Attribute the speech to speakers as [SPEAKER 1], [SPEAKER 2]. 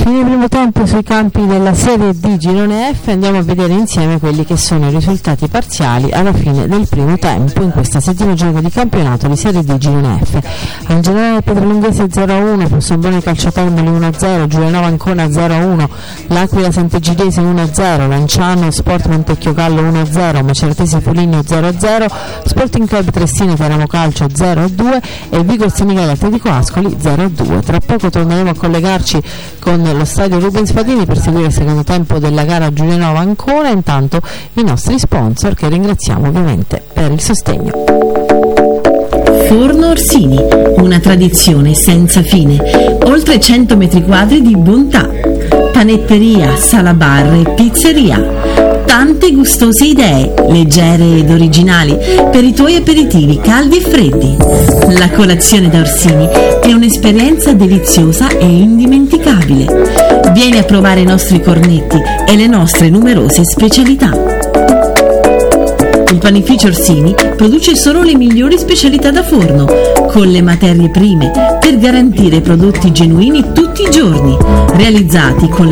[SPEAKER 1] Fine primo tempo sui campi della Serie D Girone F, andiamo a vedere insieme quelli che sono i risultati parziali alla fine del primo tempo in questa settima giornata di campionato di Serie D Girone F. In generale Pietralunghese 0-1, Possobone Calciatermoli 1-0, Giulianova Ancona 0-1, L'Aquila Sant'Egidese 1-0, Lanciano Sport Montecchio-Gallo 1-0, Maceratese Foligno 0-0, Sporting Club Trestino Teramo Calcio 0-2 e Vigor San Michele Atletico Ascoli 0-2. Tra poco torneremo a collegarci con lo stadio Rubens Padini per seguire il secondo tempo della gara Giulianova Ancona, intanto i nostri sponsor che ringraziamo ovviamente per il sostegno.
[SPEAKER 2] Forno Orsini, una tradizione senza fine, oltre 100 metri quadri di bontà, panetteria, sala bar e pizzeria, tante gustose idee, leggere ed originali, per i tuoi aperitivi caldi e freddi. La colazione da Orsini è un'esperienza deliziosa e indimenticabile. Vieni a provare i nostri cornetti e le nostre numerose specialità. Il panificio Orsini produce solo le migliori specialità da forno, con le materie prime, per garantire prodotti genuini tutti i giorni, realizzati con